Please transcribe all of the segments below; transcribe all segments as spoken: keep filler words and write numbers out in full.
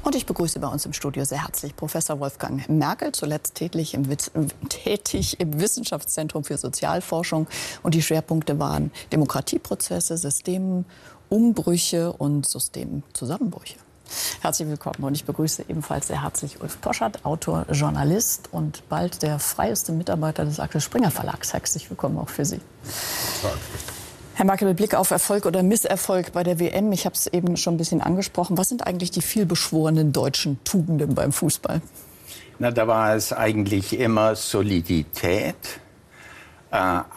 Und ich begrüße bei uns im Studio sehr herzlich Professor Wolfgang Merkel, zuletzt tätig im, tätig im Wissenschaftszentrum für Sozialforschung. Und die Schwerpunkte waren Demokratieprozesse, Systemumbrüche und Systemzusammenbrüche. Herzlich willkommen und ich begrüße ebenfalls sehr herzlich Ulf Poschardt, Autor, Journalist und bald der freieste Mitarbeiter des Axel Springer Verlags. Herzlich willkommen auch für Sie. Tag. Herr Merkel, mit Blick auf Erfolg oder Misserfolg bei der W M, ich habe es eben schon ein bisschen angesprochen, was sind eigentlich die vielbeschworenen deutschen Tugenden beim Fußball? Na, da war es eigentlich immer Solidität, äh,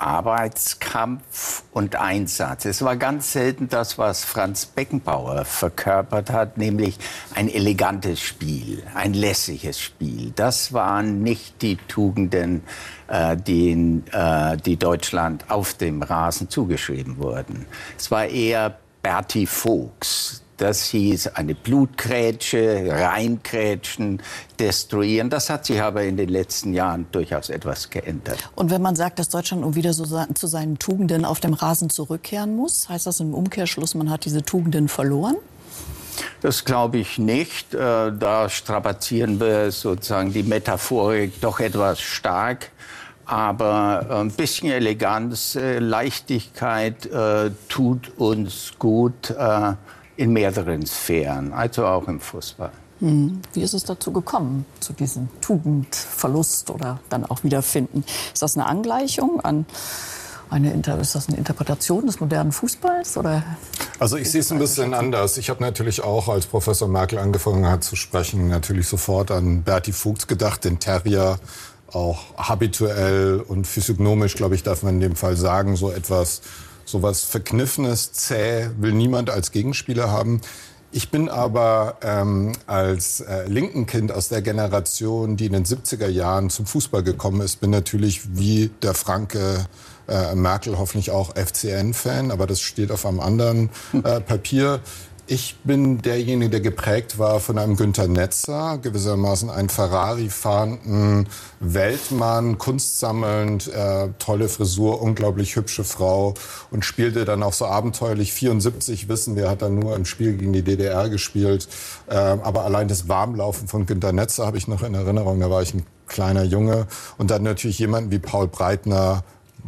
Arbeitskampf und Einsatz. Es war ganz selten das, was Franz Beckenbauer verkörpert hat, nämlich ein elegantes Spiel, ein lässiges Spiel. Das waren nicht die Tugenden, äh, die, äh, die Deutschland auf dem Rasen zugeschrieben wurden. Es war eher Berti Vogts. Das hieß eine Blutgrätsche, reinkrätschen, destruieren. Das hat sich aber in den letzten Jahren durchaus etwas geändert. Und wenn man sagt, dass Deutschland nun wieder so zu seinen Tugenden auf dem Rasen zurückkehren muss, heißt das im Umkehrschluss, man hat diese Tugenden verloren? Das glaube ich nicht. Da strapazieren wir sozusagen die Metaphorik doch etwas stark. Aber ein bisschen Eleganz, Leichtigkeit äh, tut uns gut äh, in mehreren Sphären, also auch im Fußball. Hm. Wie ist es dazu gekommen, zu diesem Tugendverlust oder dann auch Wiederfinden? Ist das eine Angleichung an eine Inter ist das eine Interpretation des modernen Fußballs? Oder? Also ich sehe es ein bisschen anders. Ich habe natürlich auch, als Professor Merkel angefangen hat zu sprechen, natürlich sofort an Berti Vogts gedacht, den Terrier. Auch habituell und physiognomisch, glaube ich, darf man in dem Fall sagen, so etwas, so was Verkniffenes, zäh, will niemand als Gegenspieler haben. Ich bin aber ähm, als äh, Linkenkind aus der Generation, die in den siebziger Jahren zum Fußball gekommen ist, bin natürlich wie der Franke äh, Merkel hoffentlich auch F C N-Fan, aber das steht auf einem anderen äh, Papier. Ich bin derjenige, der geprägt war von einem Günter Netzer, gewissermaßen einen Ferrari-fahrenden Weltmann, kunstsammelnd, äh, tolle Frisur, unglaublich hübsche Frau und spielte dann auch so abenteuerlich. vierundsiebzig, wissen wir, hat dann nur im Spiel gegen die D D R gespielt. Äh, aber allein das Warmlaufen von Günter Netzer habe ich noch in Erinnerung, da war ich ein kleiner Junge. Und dann natürlich jemanden wie Paul Breitner,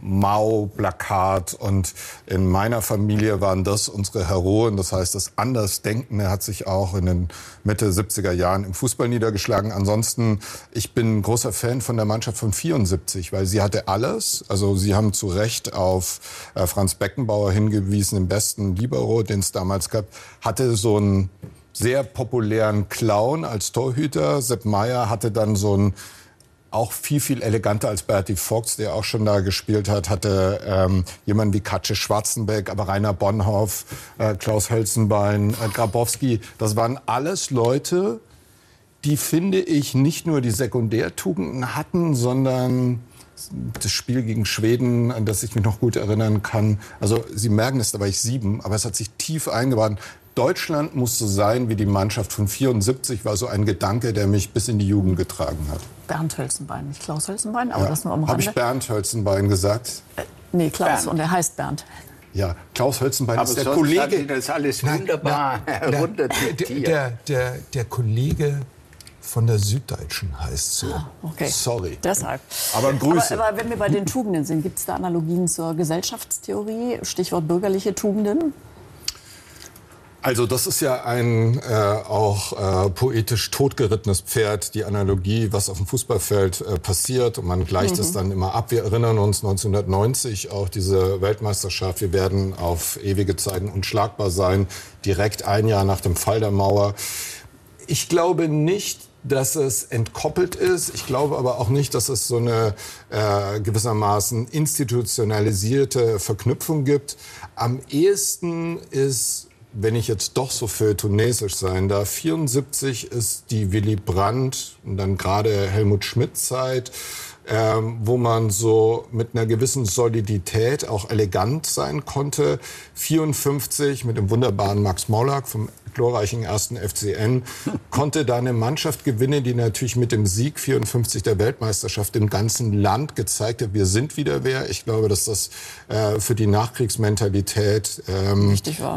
Mao-Plakat, und in meiner Familie waren das unsere Heroen. Das heißt, das Andersdenkende hat sich auch in den Mitte siebziger Jahren im Fußball niedergeschlagen. Ansonsten, ich bin ein großer Fan von der Mannschaft von vierundsiebzig, weil sie hatte alles. Also Sie haben zu Recht auf äh, Franz Beckenbauer hingewiesen, den besten Libero, den es damals gab, hatte so einen sehr populären Clown als Torhüter. Sepp Maier hatte dann so einen auch viel, viel eleganter als Berti Vogts, der auch schon da gespielt hat, hatte ähm, jemanden wie Katje Schwarzenbeck, aber Rainer Bonhoff, äh, Klaus Hölzenbein, äh, Grabowski. Das waren alles Leute, die, finde ich, nicht nur die Sekundärtugenden hatten, sondern das Spiel gegen Schweden, an das ich mich noch gut erinnern kann. Also Sie merken es, da war ich sieben, aber es hat sich tief eingebrannt. Deutschland muss so sein wie die Mannschaft von vierundsiebzig, war so ein Gedanke, der mich bis in die Jugend getragen hat. Bernd Hölzenbein, nicht Klaus Hölzenbein, aber ja. das nur am Rande. Habe ich Bernd Hölzenbein gesagt? Äh, nee, Klaus, Bernd. Und er heißt Bernd. Ja, Klaus Hölzenbein Aber ist der sonst Kollege. hat ihn das alles wunderbar herunterzitiert. Der, der, der Kollege von der Süddeutschen heißt so. Ah, okay. Sorry. Deshalb. Aber Grüße. Aber, aber wenn wir bei den Tugenden sind, gibt es da Analogien zur Gesellschaftstheorie? Stichwort bürgerliche Tugenden? Also das ist ja ein äh, auch äh, poetisch totgerittenes Pferd, die Analogie, was auf dem Fußballfeld äh, passiert. Und man gleicht mhm. es dann immer ab. Wir erinnern uns neunzehnhundertneunzig, auch diese Weltmeisterschaft. Wir werden auf ewige Zeiten unschlagbar sein, direkt ein Jahr nach dem Fall der Mauer. Ich glaube nicht, dass es entkoppelt ist. Ich glaube aber auch nicht, dass es so eine äh, gewissermaßen institutionalisierte Verknüpfung gibt. Am ehesten ist, wenn ich jetzt doch so feuilletonesisch sein darf, vierundsiebzig ist die Willy Brandt und dann gerade Helmut Schmidt-Zeit, ähm, wo man so mit einer gewissen Solidität auch elegant sein konnte. vierundfünfzig mit dem wunderbaren Max Morlock vom glorreichen ersten F C N konnte da eine Mannschaft gewinnen, die natürlich mit dem Sieg vierundfünfzig der Weltmeisterschaft im ganzen Land gezeigt hat, wir sind wieder wer. Ich glaube, dass das äh, für die Nachkriegsmentalität ähm, Richtig war.